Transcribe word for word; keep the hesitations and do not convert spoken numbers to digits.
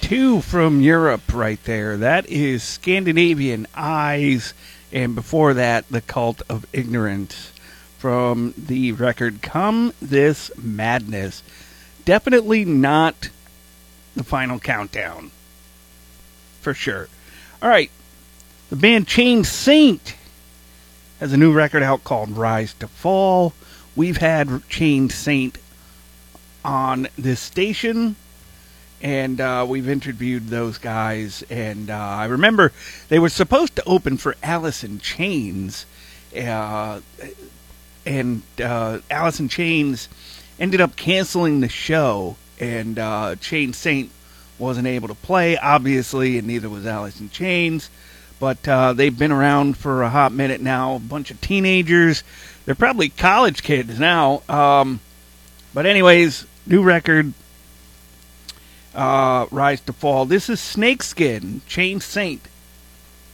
two from Europe right there. That is Scandinavian Eyes, and before that, The Cult of Ignorance from the record Come This Madness. Definitely not the Final Countdown, for sure. All right, the band Chained Saint has a new record out called Rise to Fall. We've had Chained Saint on this station, and uh, we've interviewed those guys. And uh, I remember they were supposed to open for Alice in Chains, uh, and uh, Alice in Chains ended up canceling the show, and uh, Chained Saint wasn't able to play, obviously, and neither was Alice in Chains. But uh, they've been around for a hot minute now. A bunch of teenagers. They're probably college kids now. Um, but anyways, new record, uh, Rise to Fall. This is Snakeskin, Chained Saint.